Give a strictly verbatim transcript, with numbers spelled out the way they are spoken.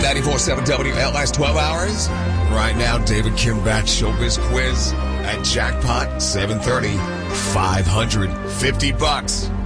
ninety-four point seven W L S twelve hours. Right now, David Kimbat Showbiz Quiz at Jackpot seven thirty. five hundred fifty bucks.